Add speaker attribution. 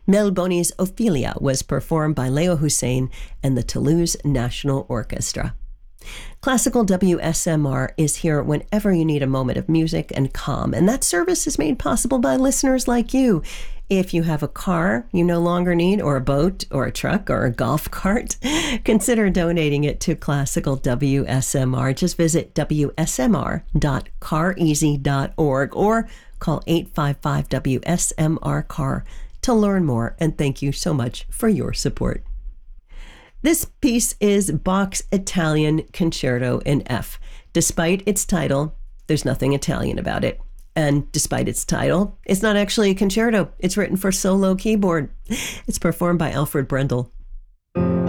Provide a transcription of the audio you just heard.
Speaker 1: Melboni's Ophelia was performed by Leo Hussein and the Toulouse National Orchestra. Classical WSMR is here whenever you need a moment of music and calm, and that service is made possible by listeners like you. If you have a car you no longer need, or a boat, or a truck, or a golf cart, consider donating it to Classical WSMR. Just visit wsmr.careasy.org or call 855-WSMR-CAR to learn more, and thank you so much for your support. This piece is Bach's Italian Concerto in F. Despite its title, there's nothing Italian about it. And despite its title, it's not actually a concerto. It's written for solo keyboard. It's performed by Alfred Brendel.